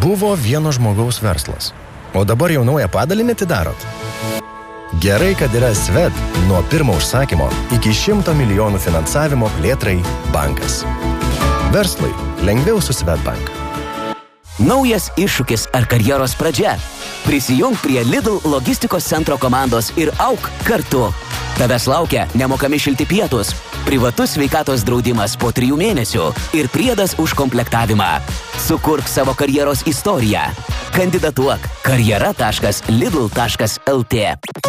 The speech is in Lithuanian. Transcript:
Buvo vieno žmogaus verslas. O dabar jau naują padalinį atidarot? Gerai, kad yra Svet nuo pirmo užsakymo iki 100 milijonų finansavimo plėtrai bankas. Verslui lengviau su Swedbank. Naujas iššūkis ar karjeros pradžia. Prisijunk prie Lidl logistikos centro komandos ir auk kartu. Tavęs laukia nemokami šilti pietus, privatus sveikatos draudimas po 3 mėnesių ir priedas už komplektavimą. Sukurk savo karjeros istoriją. Kandidatuok karjera.lidl.lt